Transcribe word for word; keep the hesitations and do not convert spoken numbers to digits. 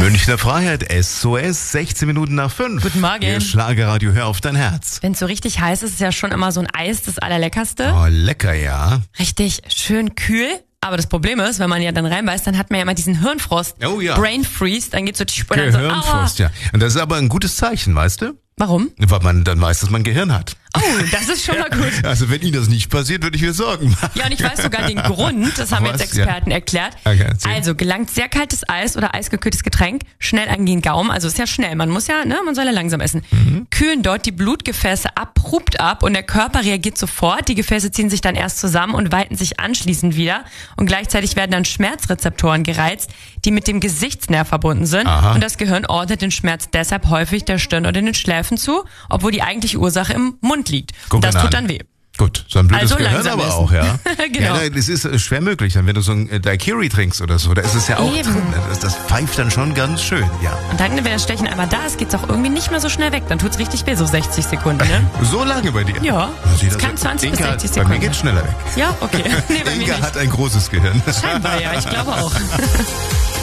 Münchner Freiheit, S O S, sechzehn Minuten nach fünf. Guten Morgen. Hier Schlagerradio, hör auf dein Herz. Wenn es so richtig heiß ist, ist ja schon immer so ein Eis das Allerleckerste. Oh, lecker, ja. Richtig schön kühl. Aber das Problem ist, wenn man ja dann reinbeißt, dann hat man ja immer diesen Hirnfrost. Oh ja. Brain Freeze, dann geht's so tsch, und dann so, Gehirnfrost, ja. Und das ist aber ein gutes Zeichen, weißt du? Warum? Weil man dann weiß, dass man Gehirn hat. Oh, das ist schon mal gut. Also wenn Ihnen das nicht passiert, würde ich mir Sorgen machen. Ja, und ich weiß sogar den Grund, das haben Was? jetzt Experten Ja. erklärt. Okay, erzähl. Also gelangt sehr kaltes Eis oder eisgekühltes Getränk schnell an den Gaumen, also ist ja schnell, man muss ja, ne, man soll ja langsam essen. Mhm. Kühlen dort die Blutgefäße abrupt ab und der Körper reagiert sofort, die Gefäße ziehen sich dann erst zusammen und weiten sich anschließend wieder und gleichzeitig werden dann Schmerzrezeptoren gereizt, die mit dem Gesichtsnerv verbunden sind. Aha. Und das Gehirn ordnet den Schmerz deshalb häufig der Stirn oder den Schläfen zu, obwohl die eigentliche Ursache im Mund liegt. Guck Das mal tut an. dann weh. Gut, so ein blödes Also Gehirn langsam aber essen. auch, ja. Genau. Ja, das ist äh, schwer möglich. Dann, wenn du so ein äh, Daiquiri trinkst oder so, da ist es ja auch Eben. drin. Das, das pfeift dann schon ganz schön, ja. Und dann, wenn das Stechen einmal da ist, geht's auch irgendwie nicht mehr so schnell weg. Dann tut's richtig weh, so sechzig Sekunden, ne? So lange bei dir? Ja, Na, sieh, das kann zwanzig bis Inka, sechzig Bei mir Sekunden. geht's schneller weg. Ja, okay. Nee, bei mir Inka nicht. hat ein großes Gehirn. Scheinbar, ja, ich glaube auch.